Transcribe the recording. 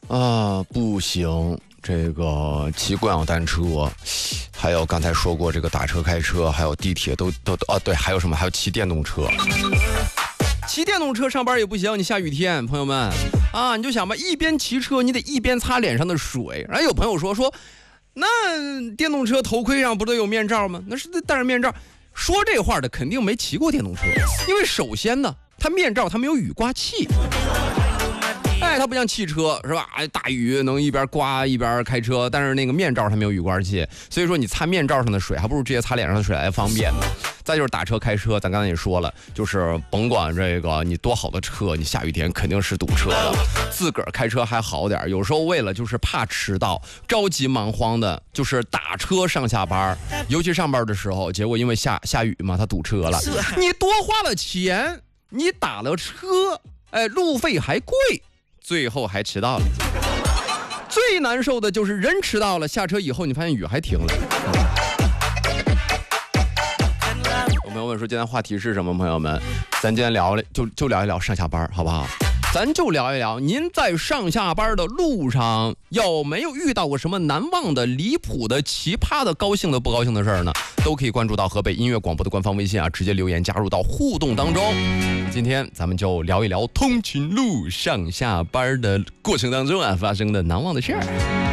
步行，这个骑共享单车，还有刚才说过这个打车、开车，还有地铁都对，还有什么？还有骑电动车。骑电动车上班也不行，你下雨天，朋友们啊，你就想吧，一边骑车你得一边擦脸上的水。然后有朋友说，那电动车头盔上不都有面罩吗？那是戴着面罩。说这话的肯定没骑过电动车，因为首先呢，它面罩它没有雨刮器。它不像汽车是吧？大雨能一边刮一边开车，但是那个面罩它没有雨刮器，所以说你擦面罩上的水，还不如直接擦脸上的水来方便呢。再就是打车开车，咱刚才也说了，就是甭管这个你多好的车，你下雨天肯定是堵车的。自个儿开车还好点，有时候为了就是怕迟到，着急忙慌的，就是打车上下班，尤其上班的时候，结果因为下雨嘛，它堵车了，你多花了钱，你打了车，路费还贵。最后还迟到了，最难受的就是人迟到了，下车以后你发现雨还停了。有朋友问说今天话题是什么？朋友们，咱今天聊就聊一聊上下班，好不好？咱就聊一聊，您在上下班的路上有没有遇到过什么难忘的、离谱的、奇葩的、高兴的、不高兴的事儿呢？都可以关注到河北音乐广播的官方微信啊，直接留言加入到互动当中。今天咱们就聊一聊通勤路上下班的过程当中啊发生的难忘的事儿。